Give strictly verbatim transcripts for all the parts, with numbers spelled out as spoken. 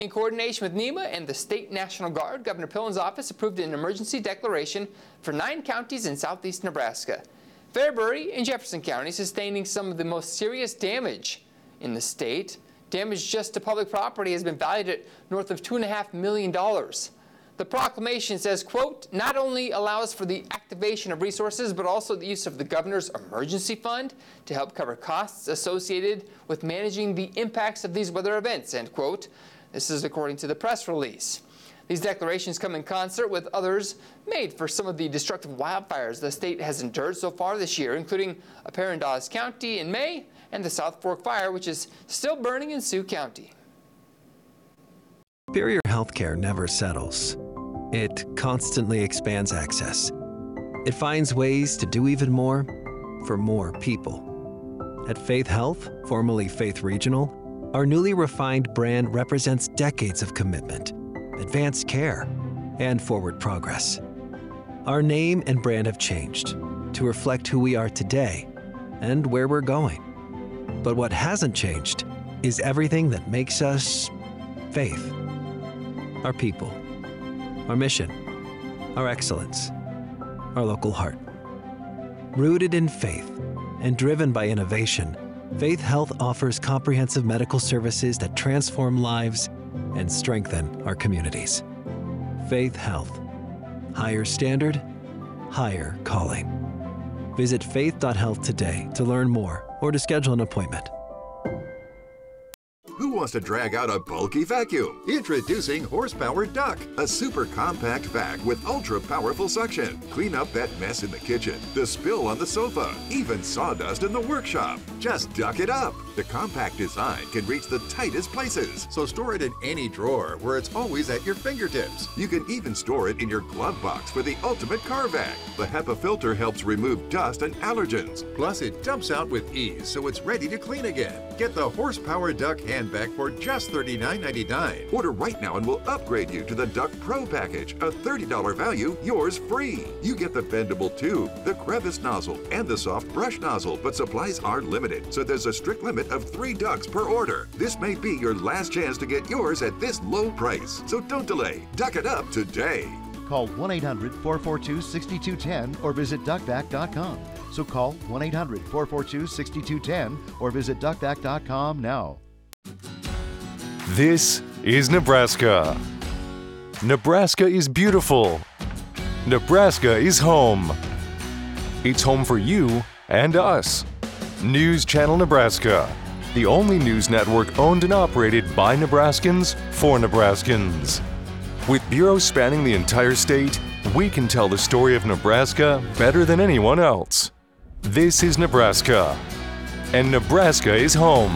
In coordination with NEMA and the State National Guard, Governor Pillen's office approved an emergency declaration for nine counties in southeast Nebraska. Fairbury and Jefferson County sustaining some of the most serious damage in the state. Damage just to public property has been valued at north of two and a half million dollars. The proclamation says, quote, not only allows for the activation of resources, but also the use of the governor's emergency fund to help cover costs associated with managing the impacts of these weather events, end quote. This is according to the press release. These declarations come in concert with others made for some of the destructive wildfires the state has endured so far this year, including a pair in Dawes County in May and the South Fork Fire, which is still burning in Sioux County. Superior Healthcare never settles. It constantly expands access. It finds ways to do even more for more people. At Faith Health, formerly Faith Regional, our newly refined brand represents decades of commitment, advanced care, and forward progress. Our name and brand have changed to reflect who we are today and where we're going. But what hasn't changed is everything that makes us Faith. Our people, our mission, our excellence, our local heart. Rooted in faith and driven by innovation, Faith Health offers comprehensive medical services that transform lives and strengthen our communities. Faith Health. Higher standard, higher calling. Visit faith dot health today to learn more or to schedule an appointment. Who wants to drag out a bulky vacuum? Introducing Horsepower Duck, a super compact vac with ultra-powerful suction. Clean up that mess in the kitchen, the spill on the sofa, even sawdust in the workshop. Just duck it up. The compact design can reach the tightest places, so store it in any drawer where it's always at your fingertips. You can even store it in your glove box for the ultimate car vac. The HEPA filter helps remove dust and allergens. Plus, it dumps out with ease, so it's ready to clean again. Get the Horsepower Duck handbag for just thirty-nine ninety-nine. Order right now and we'll upgrade you to the Duck Pro package, a thirty dollars value, yours free. You get the bendable tube, the crevice nozzle, and the soft brush nozzle, but supplies are limited, so there's a strict limit of three ducks per order. This may be your last chance to get yours at this low price, so don't delay. Duck it up today. Call one eight hundred, four four two, six two one zero or visit duck vac dot com. So call one eight hundred, four four two, six two one zero or visit duck vac dot com now. This is Nebraska. Nebraska is beautiful. Nebraska is home. It's home for you and us. News Channel Nebraska, the only news network owned and operated by Nebraskans for Nebraskans. With bureaus spanning the entire state, we can tell the story of Nebraska better than anyone else. This is Nebraska, and Nebraska is home.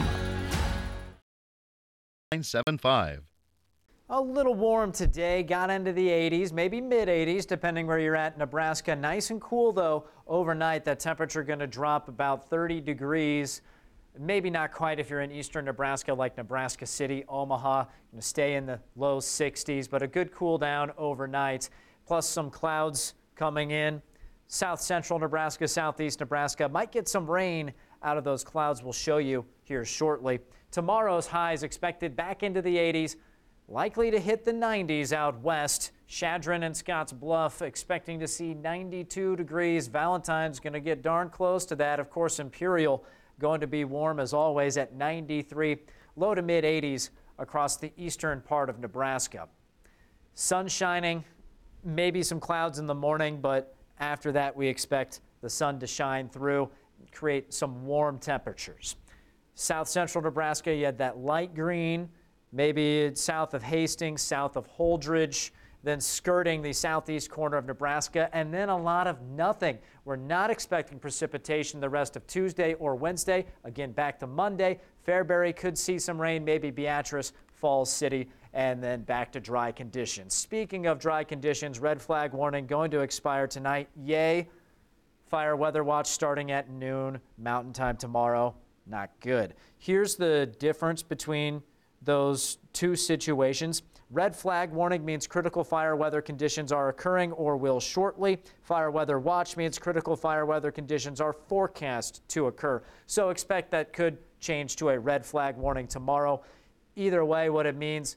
nine seven five. A little warm today, got into the eighties, maybe mid eighties, depending where you're at in Nebraska. Nice and cool, though. Overnight, that temperature going to drop about thirty degrees. Maybe not quite if you're in eastern Nebraska, like Nebraska City, Omaha. Going to stay in the low sixties, but a good cool down overnight. Plus some clouds coming in. South central Nebraska, southeast Nebraska. Might get some rain out of those clouds. We'll show you here shortly. Tomorrow's highs expected back into the eighties. Likely to hit the nineties out west. Chadron and Scotts Bluff expecting to see ninety-two degrees. Valentine's going to get darn close to that. Of course, Imperial going to be warm as always at ninety-three. Low to mid eighties across the eastern part of Nebraska. Sun shining, maybe some clouds in the morning, but after that we expect the sun to shine through and create some warm temperatures. South central Nebraska, you had that light green. Maybe it's south of Hastings, south of Holdridge, then skirting the southeast corner of Nebraska, and then a lot of nothing. We're not expecting precipitation the rest of Tuesday or Wednesday. Again, back to Monday. Fairbury could see some rain, maybe Beatrice, Falls City, and then back to dry conditions. Speaking of dry conditions, red flag warning going to expire tonight. Yay. Fire weather watch starting at noon, Mountain Time tomorrow. Not good. Here's the difference between those two situations. Red flag warning means critical fire weather conditions are occurring or will shortly. Fire weather watch means critical fire weather conditions are forecast to occur. So expect that could change to a red flag warning tomorrow. Either way, what it means,